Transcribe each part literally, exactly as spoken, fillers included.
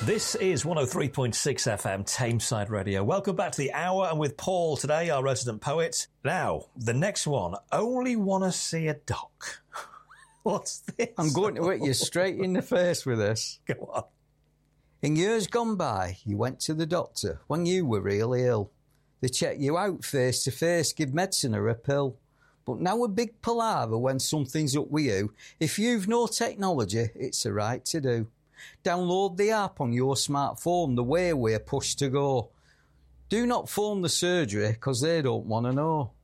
This is one oh three point six F M, Tameside Radio. Welcome back to the hour, and with Paul today, our resident poet. Now, the next one, only want to see a doc. What's this? I'm going to hit you straight in the face with this. Go on. In years gone by, you went to the doctor when you were really ill. They check you out face to face, give medicine or a pill. But now a big palaver when something's up with you. If you've no technology, it's the right to do. Download the app on your smartphone, the way we're pushed to go. Do not phone the surgery, because they don't want to know.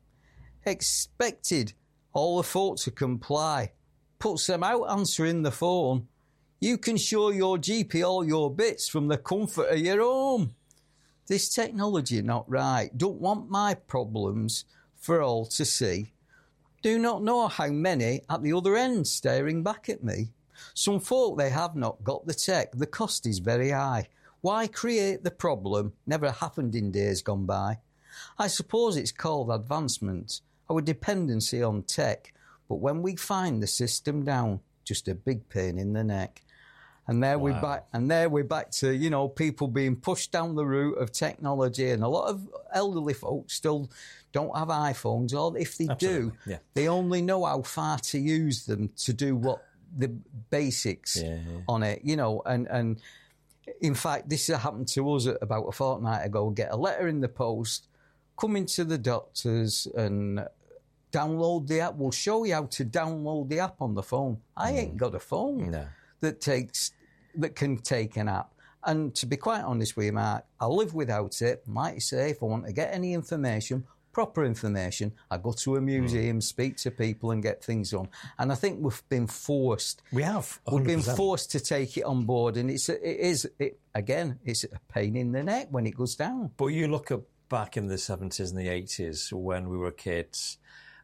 Expected all the folk to comply. Puts them out answering the phone. You can show your G P all your bits from the comfort of your home. This technology not right. Don't want my problems for all to see. Do not know how many at the other end staring back at me. Some folk, they have not got the tech. The cost is very high. Why create the problem? Never happened in days gone by. I suppose it's called advancement, our dependency on tech. But when we find the system down, just a big pain in the neck. And there wow. we're back. And there we're back to, you know, people being pushed down the route of technology, and a lot of elderly folks still don't have iPhones, or if they Absolutely. do, yeah. they only know how far to use them to do what the basics yeah, yeah. on it, you know. And and in fact, this happened to us about a fortnight ago. Get a letter in the post, come into the doctors and download the app. We'll show you how to download the app on the phone. I mm. ain't got a phone no. that takes that can take an app. And to be quite honest with you, Mark, I live without it. Might say if I want to get any information, proper information, I go to a museum, mm. speak to people and get things done. And I think we've been forced. We have. one hundred percent. We've been forced to take it on board. And it's a, it is, it, again, it's a pain in the neck when it goes down. But you look at back in the seventies and the eighties when we were kids,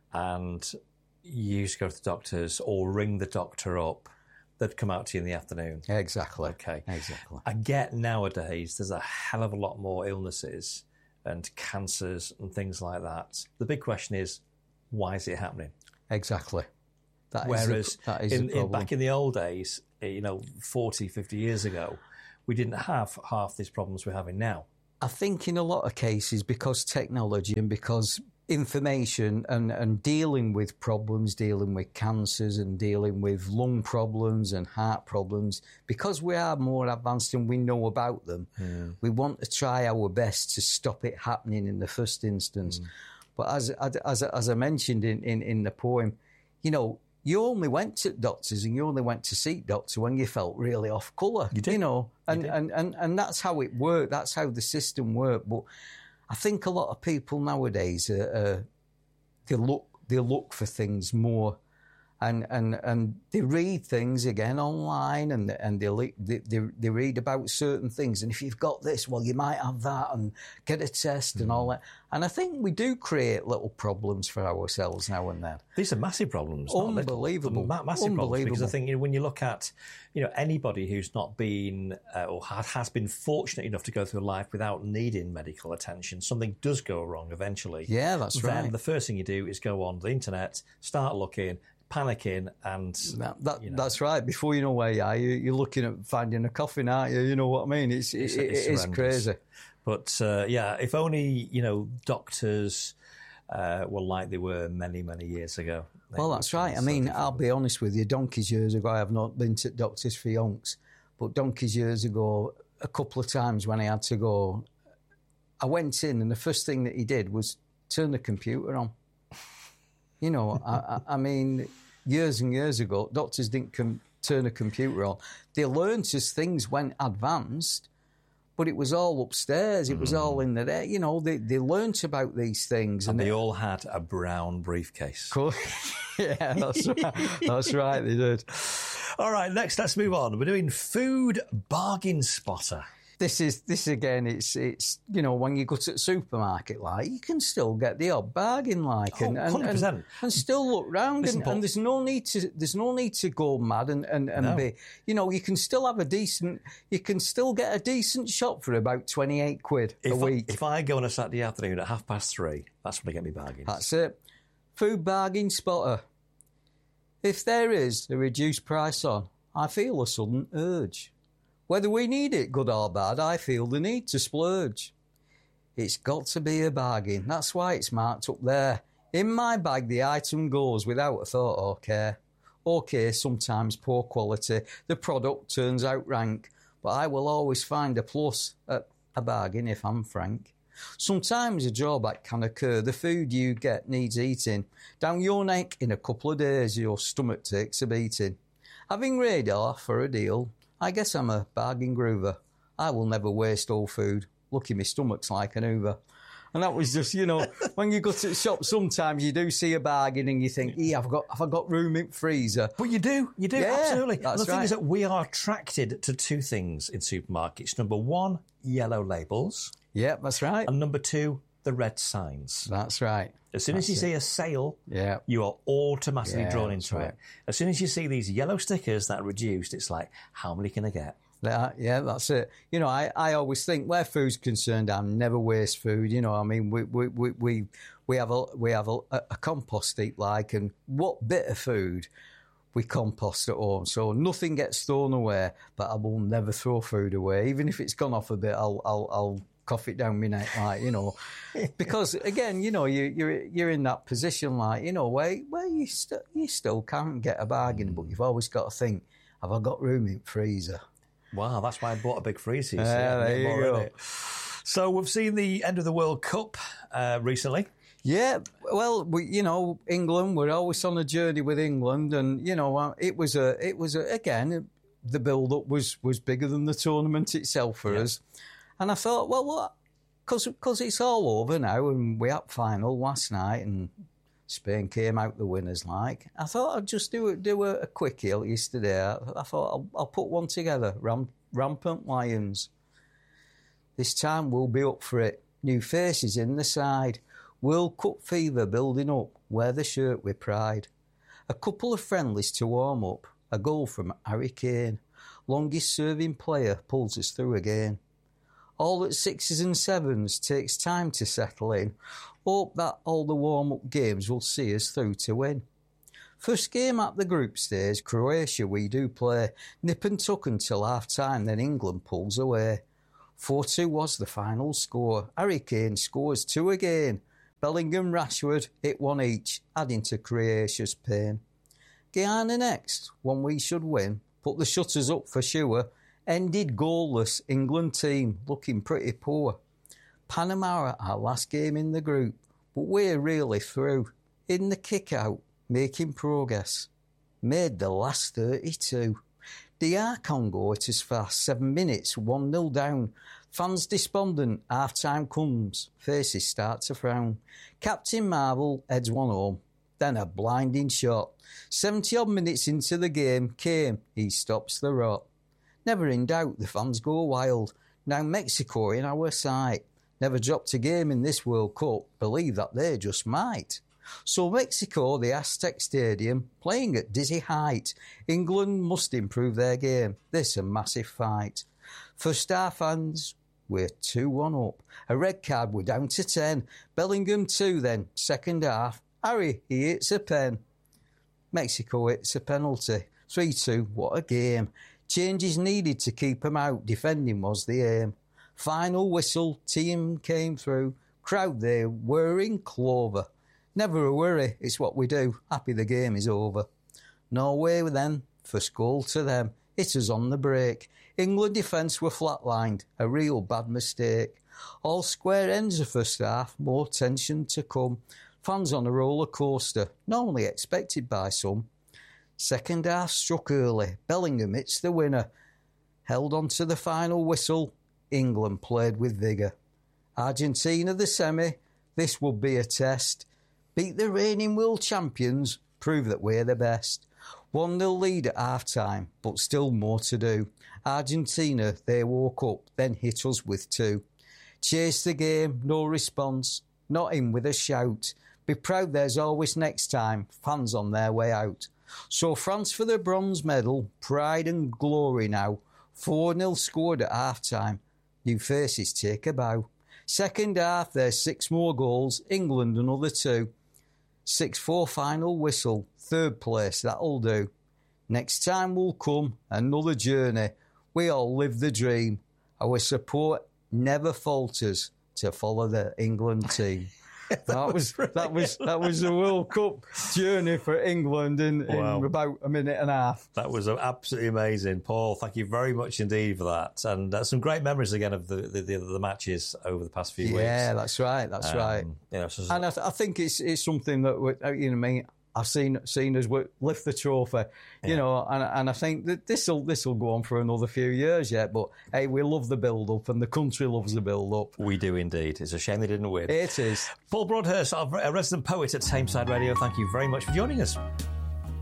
and you used to go to the doctors or ring the doctor up. They'd come out to you in the afternoon. Exactly. Okay. Exactly. I get nowadays there's a hell of a lot more illnesses and cancers and things like that. The big question is, why is it happening? Exactly. That Whereas is the, that is in, the problem. in, back in the old days, you know, forty, fifty years ago, we didn't have half these problems we're having now. I think in a lot of cases, because technology and because information and, and dealing with problems, dealing with cancers and dealing with lung problems and heart problems, because we are more advanced and we know about them, yeah. we want to try our best to stop it happening in the first instance. Mm. But as, as, as I mentioned in, in, in the poem, you know, you only went to doctors and you only went to see doctor when you felt really off colour. You did. You know, and, you did. and, and, and that's how it worked. That's how the system worked. But I think a lot of people nowadays, uh, uh, they look they look for things more, and and, and they read things again online, and and they, they they they read about certain things. And if you've got this, well, you might have that, and get a test mm. and all that. And I think we do create little problems for ourselves now and then. These are massive problems. Unbelievable, not massive Unbelievable. problems. Because I think, you know, when you look at, you know, anybody who's not been uh, or has been fortunate enough to go through life without needing medical attention, something does go wrong eventually. Yeah, that's then right. The first thing you do is go on the internet, start looking, panicking, and that, that, you know, that's right. Before you know where you are, you, you're looking at finding a coffin, aren't you? You know what I mean? It's, it's, it, it's it is crazy. But uh, yeah, if only, you know, doctors uh, were like they were many, many years ago. Well, that's right. I mean, I'll be honest with you. Donkeys years ago, I have not been to doctors for yonks, but donkeys years ago, a couple of times when I had to go, I went in and the first thing that he did was turn the computer on. You know, I, I, I mean, years and years ago, doctors didn't com- turn a computer on. They learnt as things went advanced, but it was all upstairs. It was mm. all in there. You know, they, they learnt about these things. And, and they all had a brown briefcase. Cool. Yeah, that's right. That's right, they did. All right, next, let's move on. We're doing Food Bargain Spotter. This is, this again, it's, it's you know, when you go to the supermarket, like, you can still get the odd bargain, like, oh, and, and, one hundred percent. and, and still look round, Listen, and, and there's no need to, there's no need to go mad and, and, and no. be, you know, you can still have a decent, you can still get a decent shop for about twenty-eight quid if a week. I, if I go on a Saturday afternoon at half past three, that's when I get me bargains. That's it. Food Bargain Spotter. If there is a reduced price on, I feel a sudden urge. Whether we need it, good or bad, I feel the need to splurge. It's got to be a bargain. That's why it's marked up there. In my bag, the item goes without a thought or care. OK, sometimes poor quality. The product turns out rank. But I will always find a plus at a bargain if I'm frank. Sometimes a drawback can occur. The food you get needs eating. Down your neck in a couple of days, your stomach takes a beating. Having radar for a deal, I guess I'm a bargain groover. I will never waste all food. Lucky my stomach's like an Hoover. And that was just, you know, when you go to the shop, sometimes you do see a bargain and you think, yeah, I've got, have I got room in freezer? But you do, you do, yeah, absolutely. That's and the right. thing is that we are attracted to two things in supermarkets. Number one, yellow labels. Yeah, that's right. And number two, the red signs. That's right. As soon that's as you it. see a sale, yeah. you are automatically yeah, drawn into right. it. As soon as you see these yellow stickers that are reduced, it's like, how many can I get? That, yeah, that's it. You know, I, I always think where food's concerned, I never waste food. You know, I mean, we we we we, we have a we have a, a compost heap, like, and what bit of food we compost at home, so nothing gets thrown away. But I will never throw food away, even if it's gone off a bit. I'll I'll I'll cough it down my neck, like, you know, because again, you know, you you're you're in that position, like, you know, where where you still you still can't get a bargain, but you've always got to think, have I got room in freezer? Wow, that's why I bought a big freezer. You see. Yeah, there you go. So we've seen the end of the World Cup uh, recently. Yeah, well, we, you know, England. We're always on a journey with England, and you know, it was a, it was a, again, the build-up was was bigger than the tournament itself for yeah. us. And I thought, well, what? Because because it's all over now, and we had final last night, and Spain came out the winners. Like, I thought I'd just do a, do a, a quickie yesterday. I, I thought I'll, I'll put one together. Ram, rampant Lions. This time we'll be up for it. New faces in the side. World Cup fever building up. Wear the shirt with pride. A couple of friendlies to warm up. A goal from Harry Kane. Longest serving player pulls us through again. All at sixes and sevens takes time to settle in. Hope that all the warm-up games will see us through to win. First game at the group stage, Croatia we do play. Nip and tuck until half-time, then England pulls away. four two was the final score. Harry Kane scores two again. Bellingham, Rashford hit one each, adding to Croatia's pain. Guyana next, one we should win. Put the shutters up for sure. Ended goalless, England team looking pretty poor. Panama our last game in the group, but we're really through. In the kick-out, making progress. Made the last thirty-two. D R Congo it is fast, seven minutes, one nil down. Fans despondent, half-time comes, faces start to frown. Captain Marvel heads one home, then a blinding shot. seventy-odd minutes into the game, came, he stops the rot. Never in doubt, the fans go wild. Now Mexico in our sight. Never dropped a game in this World Cup. Believe that they just might. So Mexico, the Aztec Stadium, playing at dizzy height. England must improve their game. This a massive fight. First half fans, we're two one up. A red card, we're down to ten. Bellingham two then. Second half, Harry, he hits a pen. Mexico hits a penalty. three two, what a game. Changes needed to keep them out. Defending was the aim. Final whistle, team came through. Crowd they were in clover. Never a worry, it's what we do. Happy the game is over. Norway then, first goal to them. Hit us on the break. England defence were flatlined. A real bad mistake. All square ends of first half. More tension to come. Fans on a roller coaster. Normally expected by some. Second half struck early. Bellingham hits the winner. Held on to the final whistle. England played with vigour. Argentina the semi. This will be a test. Beat the reigning world champions. Prove that we're the best. one nil lead at half-time, but still more to do. Argentina, they woke up, then hit us with two. Chase the game, no response. Not in with a shout. Be proud there's always next time. Fans on their way out. So France for the bronze medal, pride and glory now. four nil scored at half-time. New faces take a bow. Second half, there's six more goals. England another two. six four final whistle. Third place, that'll do. Next time will come another journey. We all live the dream. Our support never falters to follow the England team. that, that was, was that was that was the World Cup journey for England in, wow. in about a minute and a half. That was absolutely amazing, Paul. Thank you very much indeed for that, and uh, some great memories again of the the, the the matches over the past few yeah, weeks. Yeah, that's right. That's um, right. You know, so, and I, th- I think it's it's something that we, you know, I mean, I've seen seen us lift the trophy, you yeah. know, and and I think that this will this will go on for another few years yet. But hey, we love the build up, and the country loves the build up. We do indeed. It's a shame they didn't win. It is. Paul Broadhurst, our resident poet at Tameside Radio. Thank you very much for joining us.